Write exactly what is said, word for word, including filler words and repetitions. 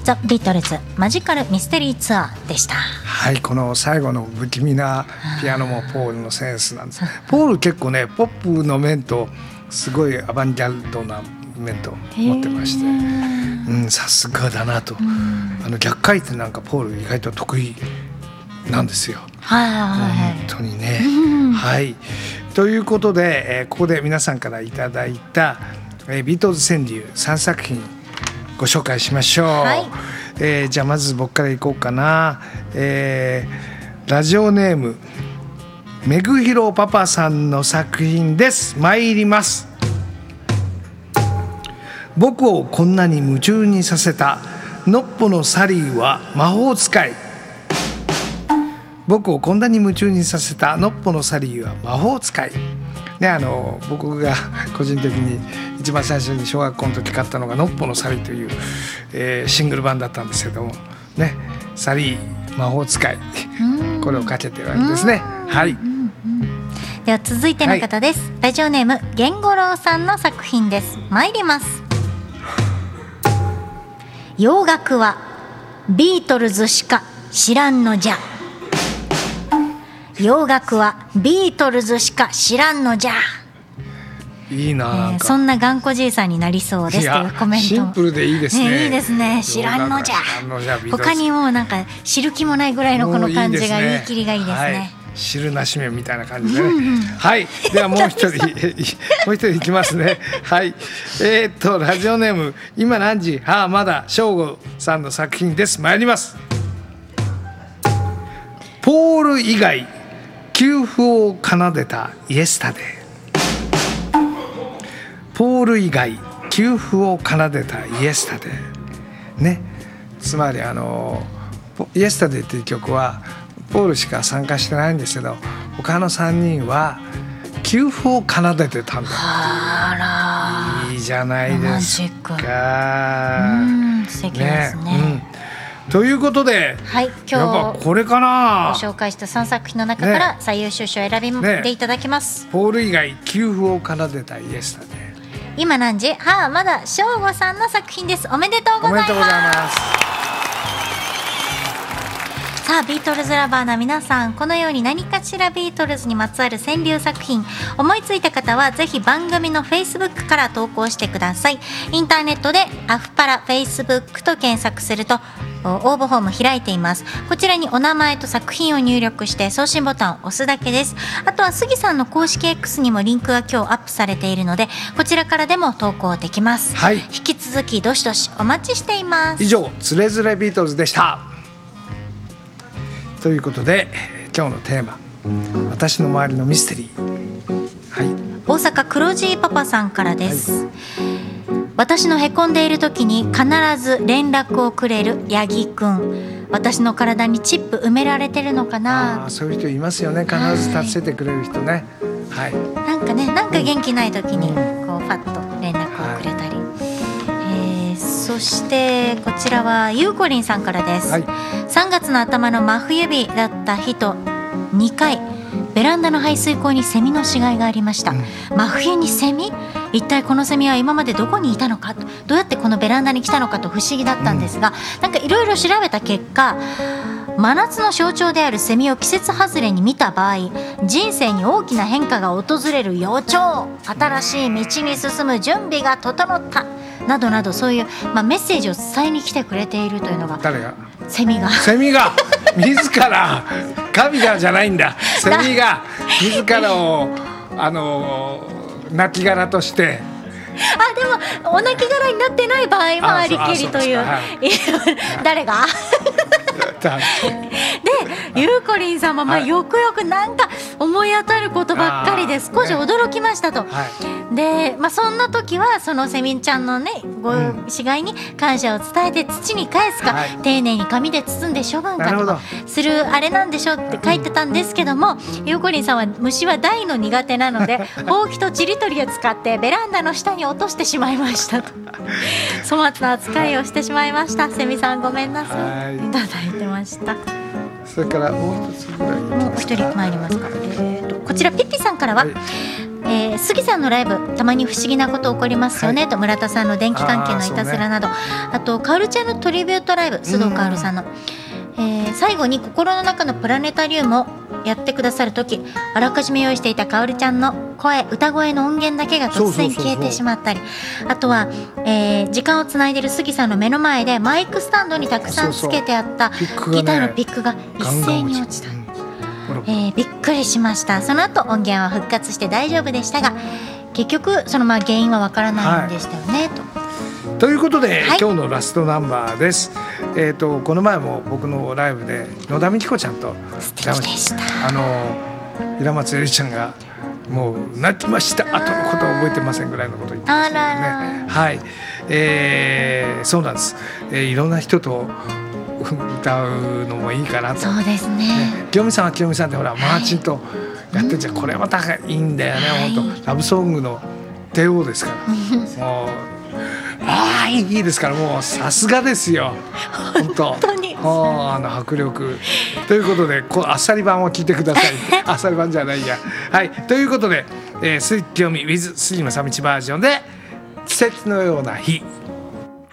ザ・ビートルズマジカルミステリーツアーでした。 はい、この最後の不気味なピアノもポールのセンスなんです。ポール結構ねポップの面とすごいアバンギャルドな面と持ってまして、うん、さすがだなと。あの逆回転なんかポール意外と得意なんですよ。 はいはいはい、 本当にね。はい、ということで、えー、ここで皆さんからいただいた、えー、ビートルズ川柳さんさく品ご紹介しましょう。はい、えー、じゃあまず僕からいこうかな。えー、ラジオネームめぐひろパパさんの作品です。参ります。僕をこんなに夢中にさせたノッポのサリーは魔法使い。僕をこんなに夢中にさせたノッポのサリーは魔法使い、ね、あの僕が個人的に一番最初に小学校の時買ったのがノッポのサリーという、えー、シングル版だったんですけどもね、サリー魔法使いこれをかけてるわけですね。はい、 では続いての方です、はい、ラジオネーム源五郎さんの作品です。参ります。洋楽はビートルズしか知らんのじゃ。洋楽はビートルズしか知らんのじゃ。 いいな、なんか、 えー、そんな頑固じいさんになりそうですというコメント。 シンプルでいいですね。 ね、いいですね。知らんのじゃ。他にもなんか知る気もないぐらいのこの感じが言い切りがいいですね。はい、 知るなしめみたいな感じでね。はい、ではもう一人もう一人いきますね。はい、えー、っとラジオネーム今何時、はあまだ正吾さんの作品です。参ります。ポール以外給付を奏でたイエスタデー。ポール以外給付を奏でたイエスタデーね、つまりあのイエスタデーっていう曲はポールしか参加してないんですけど、他のさんにんは給付を奏でてたんだ。 あらいいじゃないですか。 うん、素敵ですね。 ね、うん、ということで、はい、今日やっぱこれかな、 ご紹介したさんさく品の中から最優秀賞を選びていただきます、 ねね、ポール以外給付を奏でたイエスタデー。 今何時、はあまだ正吾さんの作品です。おめでとうございます。 おめでとうございます。 さあビートルズラバーな皆さん、このように何かしらビートルズにまつわる川柳作品思いついた方はぜひ番組の Facebook から投稿してください。インターネットでアフパラ Facebook と検索すると応募フォーム開いています。こちらにお名前と作品を入力して送信ボタンを押すだけです。あとは杉さんの公式 X にもリンクが今日アップされているので、こちらからでも投稿できます、はい、引き続きどしどしお待ちしています。 以上つれづれビートルズでした。ということで今日のテーマ、私の周りのミステリー、はい、 大阪黒字パパさんからです、はい、私のへこんでいる時に必ず連絡をくれるヤギくん。私の体にチップ埋められてるのかな。 あ、そういう人いますよね。必ず助けてくれる人ね、はい、 なんかね、なんか元気ない時にこうファッと連絡をくれたり、はい、えー、そしてこちらはゆうこりんさんからです、はい、さんがつの頭の真冬日だった日とにかいベランダの排水溝にセミの死骸がありました、うん、真冬にセミ、一体このセミは今までどこにいたのか、どうやってこのベランダに来たのかと不思議だったんですが、うん、なんかいろいろ調べた結果、真夏の象徴であるセミを季節外れに見た場合、人生に大きな変化が訪れる予兆、新しい道に進む準備が整ったなどなど、そういう、まあ、メッセージを伝えに来てくれているというのが。 誰が？ セミがセミが自ら神がじゃないんだ、セミが自らをあの亡き殻として、 あ、でもお亡き殻になってない場合もありけりという、はい、誰がで、ゆうこりんさんもまあよくよくなんか思い当たることばっかりで少し驚きましたと、ね、はい、で、まあ、そんな時はそのセミちゃんのねご死骸に感謝を伝えて土に返すか、はい、丁寧に紙で包んで処分かとかするあれなんでしょって書いてたんですけども、ゆうこりんさんは虫は大の苦手なのでほうきとちりとりを使ってベランダの下に落としてしまいましたと粗末な扱いをしてしまいました。セミさんごめんなさい、いただいてました。 それからもう一つぐらいもう一人参りますか、えー、とこちらピッピさんからは、はい、 えー、杉さんのライブたまに不思議なこと起こりますよね、はい、と村田さんの電気関係のいたずらなど あ,、ね、あとカオルちゃんのトリビュートライブ須藤カオルさんの、えー、最後に心の中のプラネタリウムをやってくださるとき、あらかじめ用意していたカオルちゃんの声歌声の音源だけが突然消えてしまったり、あとは、えー、時間をつないでる杉さんの目の前でマイクスタンドにたくさんつけてあったギターのピックが一斉に落ちた。えー、びっくりしました。その後音源は復活して大丈夫でしたが、結局そのまあ原因はわからないんでしたよね、はい、 とということで、はい、今日のラストナンバーです。えー、とこの前も僕のライブで野田美希子ちゃんと素敵でした。 あの平松絵里ちゃんがもう泣きました後のことは覚えてませんぐらいのことを言ってましたね。はい、えー、そうなんです、えー、いろんな人と歌うのもいいかなと。 そうですね。ね、 清美さんは清美さんでほら、はい、マーチンとやってんじゃん、これまたいいんだよね、はい、本当ラブソングの帝王ですからもうああいいですから、もうさすがですよ本当本当にあの迫力ということで、こうあっさり版を聞いてくださいあっさり版じゃないや、はいということで、えー、鈴木清美 with 杉野さみちバージョンで季節のような日